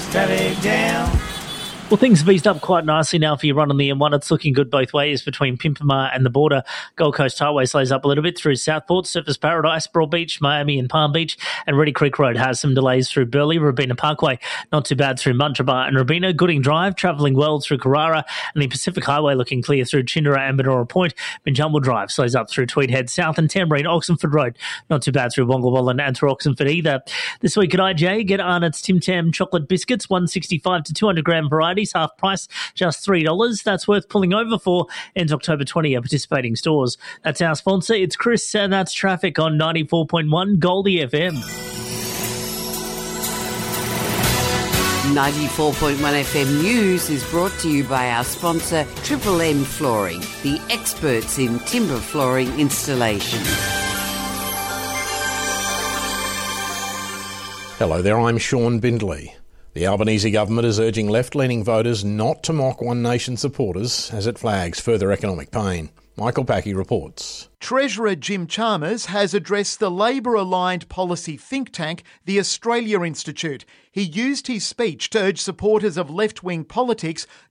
Traffic jam. Well, things have eased up quite nicely now for your run on the M1. It's looking good both ways between Pimpama and the border. Gold Coast Highway slows up a little bit through Southport, Surfers Paradise, Broad Beach, Miami and Palm Beach. And Reedy Creek Road has some delays through Burleigh, Robina Parkway. Not too bad through Muntraba and Robina. Gooding Drive, travelling well through Carrara. And the Pacific Highway looking clear through Chindera and Benora Point. Binjumble Drive slows up through Tweedhead South and Tamborine, Oxenford Road. Not too bad through Wongawallan and through Oxenford either. This week at IJ, get Arnott's Tim Tam chocolate biscuits, 165 to 200 gram varieties, half price. Just $3. That's worth pulling over for. Ends October 20 at participating stores. That's our sponsor. It's Chris, and that's traffic on 94.1 Goldie FM. 94.1 FM News is brought to you by our sponsor, Triple M Flooring, the experts in timber flooring installation. Hello there, I'm Sean Bindley. The Albanese government is urging left-leaning voters not to mock One Nation supporters as it flags further economic pain. Michael Packey reports. Treasurer Jim Chalmers has addressed the Labor-aligned policy think tank, the Australia Institute. He used his speech to urge supporters of left-wing politics